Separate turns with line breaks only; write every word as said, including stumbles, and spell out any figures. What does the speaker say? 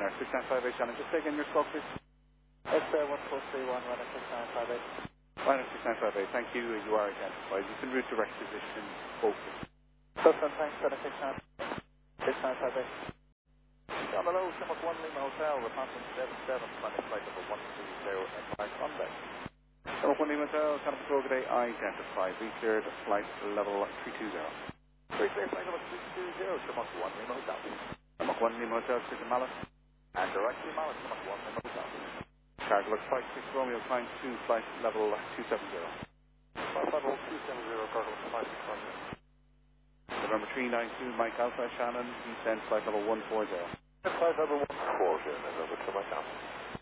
Ryanair six nine five eight, Shannon. Just take in your scope, please.
X uh, one four three one, Ryanair six nine five eight.
Ryanair six nine five eight, thank you. You are identified. You can route direct position focus.
Custom, thanks, Ryanair six nine five eight. On the low, Summer one Lima Hotel, Repentant seven seven, planning flight number one three zero at Mike Sunday.
Summer one Lima Hotel, Canada Patrol today, identified. We cleared flight level three two zero.
Three clear flight number three two zero, Summer one Lima Hotel.
Summer one Lima Hotel, City Mallet.
And directly Mallet, Summer one Lima Hotel.
Cargo looks five six Romeo, climb two, flight level two seven zero.
Flight level two seven zero, cargo looks five six Romeo.
November three nine two, Mike Alpha, Shannon, descend flight level one four zero.
Flight level one four zero, November to Mike Alpha.